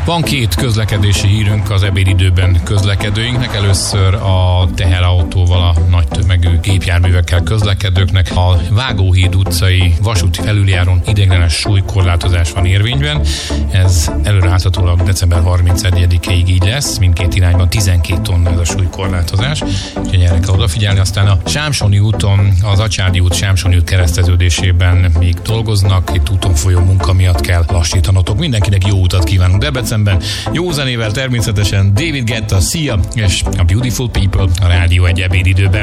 Van két közlekedési hírünk az ebédidőben közlekedőinknek. Először a teherautóval, a nagy tömegű gépjárművekkel közlekedőknek. A Vágóhíd utcai vasúti felüljáron ideiglenes súlykorlátozás van érvényben. Ez előreláthatólag december 31-ig így lesz. Mindkét irányban 12 tonna ez a súlykorlátozás. Úgyhogy erre kell odafigyelni. Aztán a Sámsoni úton, az Acsádi út Sámsoni út kereszteződésében még dolgoznak. Itt úton folyó munka miatt kell lassítanotok. Mindenkinek jó utat kívánunk Debrecenben. Jó zenével természetesen David Guetta, Szia, és a Beautiful People a Rádió 1 ebédidőben.